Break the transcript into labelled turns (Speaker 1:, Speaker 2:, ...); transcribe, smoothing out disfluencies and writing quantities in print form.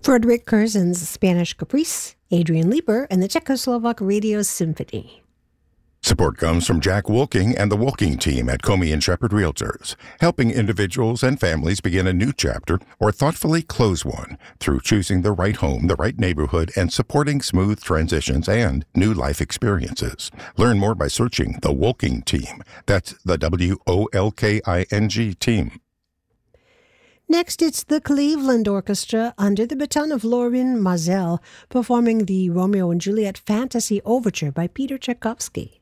Speaker 1: Frederick Curzon's Spanish Caprice, Adrian Lieber, and the Czechoslovak Radio Symphony.
Speaker 2: Support comes from Jack Wolking and the Wolking team at Comey and Shepherd Realtors, helping individuals and families begin a new chapter or thoughtfully close one through choosing the right home, the right neighborhood, and supporting smooth transitions and new life experiences. Learn more by searching the Wolking team. That's the WOLKING team.
Speaker 1: Next, it's the Cleveland Orchestra under the baton of Lorin Maazel performing the Romeo and Juliet Fantasy Overture by Peter Tchaikovsky.